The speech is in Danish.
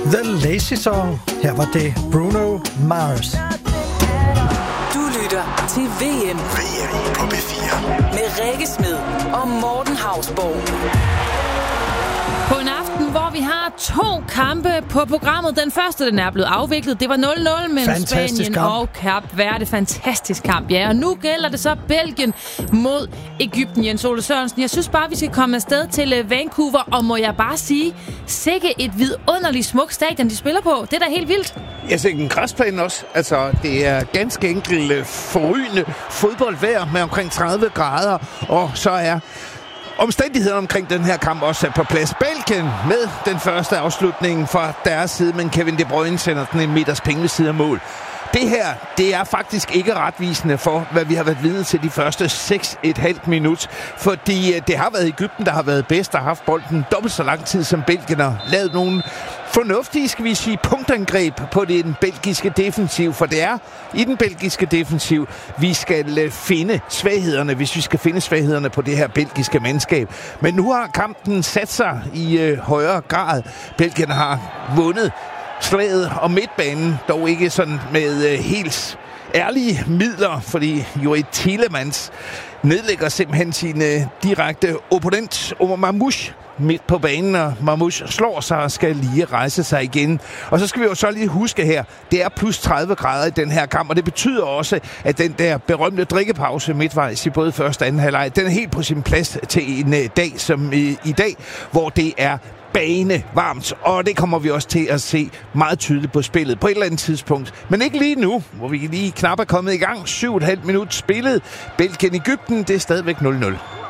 The Lazy Song. Her var det Bruno Mars. Du lytter til VM på B4 med Rikke Smed og Morten Hausborg. På en aften, hvor vi har 2 kampe på programmet. Den første, den er blevet afviklet. Det var 0-0 mellem Spanien kamp. og Kap Verde. Fantastisk kamp, ja. Og nu gælder det så Belgien mod Egypten. Jens Ole Sørensen, jeg synes bare, vi skal komme afsted til Vancouver. Og må jeg bare sige, sikke et vidunderligt smukt stadion, de spiller på. Det er da helt vildt. Jeg ser en græsplæne også. Altså, det er ganske enkelt forrygende fodboldvejr med omkring 30 grader. Og så er omstændighederne omkring den her kamp også på plads. Belgien med den første afslutning fra deres side, men Kevin De Bruyne sender den en meters penge ved siden af mål. Det her, det er faktisk ikke retvisende for, hvad vi har været vidne til de første 6,5 minut. Fordi det har været Egypten, der har været bedst, der har haft bolden dobbelt så lang tid som Belgien, og lavet nogle fornuftige, skal vi sige, punktangreb på den belgiske defensiv. For det er i den belgiske defensiv, vi skal finde svaghederne, hvis vi skal finde svaghederne på det her belgiske mandskab. Men nu har kampen sat sig i højere grad. Belgien har vundet slaget om midtbanen, dog ikke sådan med helt ærlige midler, fordi Joey Tielemans nedlægger simpelthen sin direkte opponent Omar Mamouche midt på banen, og Mamouche slår sig og skal lige rejse sig igen. Og så skal vi jo så lige huske her, det er plus 30 grader i den her kamp, og det betyder også, at den der berømte drikkepause midtvejs i både første og anden halvleg, den er helt på sin plads til en dag som i dag, hvor det er bane varmt, og det kommer vi også til at se meget tydeligt på spillet på et eller andet tidspunkt. Men ikke lige nu, hvor vi lige knap er kommet i gang. 7,5 minutter spillet. Belgien-Egypten, det er stadigvæk 0-0.